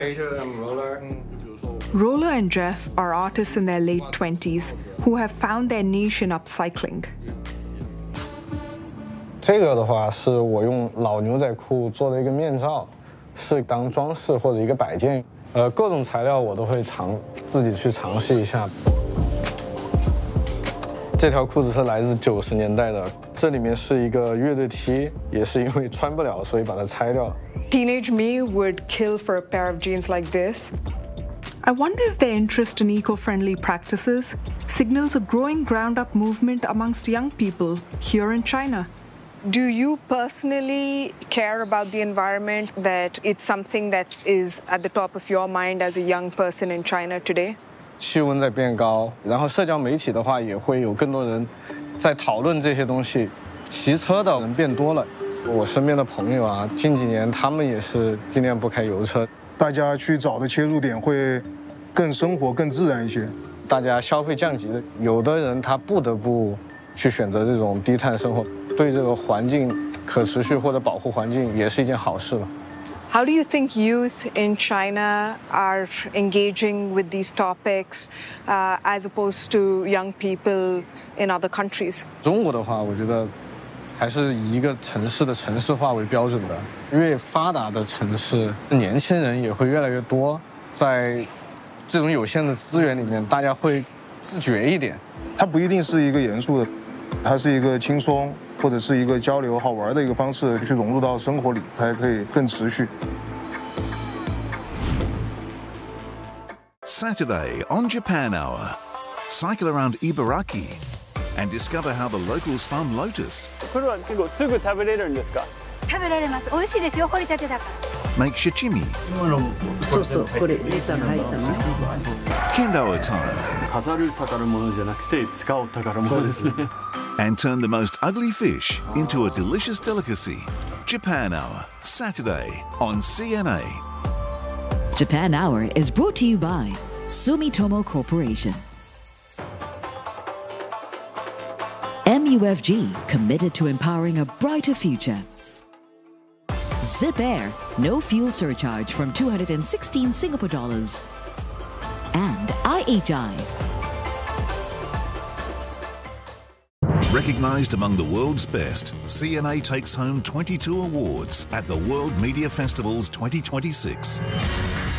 Roller and Jeff are artists in their late 20s who have found their niche in upcycling. 这个的话是我用老牛仔裤做的一个面罩，是当装饰或者一个摆件。各种材料我都会自己去尝试一下。这条裤子是来自90年代的，这里面是一个乐队 T， 也是因为穿不了，所以把它拆掉了。 Teenage me would kill for a pair of jeans like this. I wonder if their interest in eco-friendly practices signals a growing ground-up movement amongst young people here in China. Do you personally care about the environment, that it's something that is at the top of your mind as a young person in China today? 气温在变高，然后社交媒体的话也会有更多人在讨论这些东西。骑车的人变多了，我身边的朋友啊，近几年他们也是尽量不开油车。 大家去找的切入点会更生活、更自然一些。 大家消费降级的，有的人他不得不去选择这种低碳生活，对这个环境可持续或者保护环境也是一件好事了。 How do you think youth in China are engaging with these topics as opposed to young people in other countries? 中国的话，我觉得还是以一个城市的城市化为标准的。越发达的城市，年轻人也会越来越多。在这种有限的资源里面，大家会自觉一点。 它不一定是一个严肃的，它是一个轻松或者是一个交流好玩的一个方式，去融入到生活里，才可以更持续。 Saturday on Japan Hour, cycle around Ibaraki and discover how the locals farm lotus. これは結構すぐ食べれるんですか？ 食べられます。美味しいですよ。掘りたてだから。 Make shichimi. そうそう、これネタ入ったの。 Kendo attire. 飾る宝物じゃなくて使う宝物ですね。 And turn the most ugly fish into a delicious delicacy. Japan Hour, Saturday on CNA. Japan Hour is brought to you by Sumitomo Corporation. MUFG, committed to empowering a brighter future. Zip Air, no fuel surcharge from 216 Singapore dollars. And IHI. Recognized among the world's best, CNA takes home 22 awards at the World Media Festivals 2026.